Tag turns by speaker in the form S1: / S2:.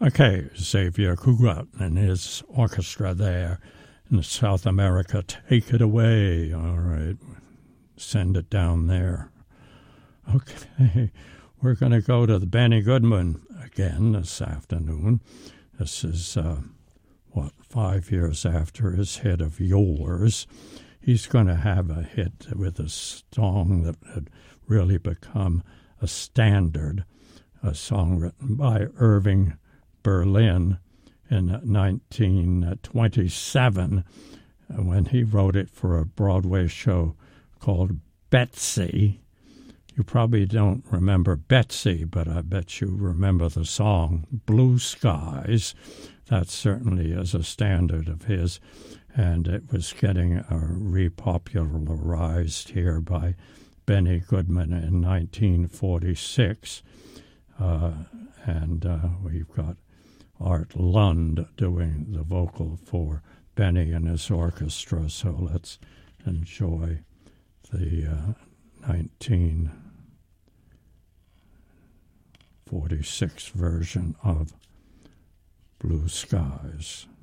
S1: Okay, Xavier Cugat and his orchestra there in South America. Take it away. All right, send it down there. Okay, we're going to go to the Benny Goodman again this afternoon. This is, 5 years after his hit of Yours. He's going to have a hit with a song that had really become a standard, a song written by Irving Berlin in 1927 when he wrote it for a Broadway show called Betsy. You probably don't remember Betsy, but I bet you remember the song Blue Skies. That certainly is a standard of his, and it was getting repopularized here by Benny Goodman in 1946. We've got Art Lund doing the vocal for Benny and his orchestra, so let's enjoy the 1946 version of Blue Skies.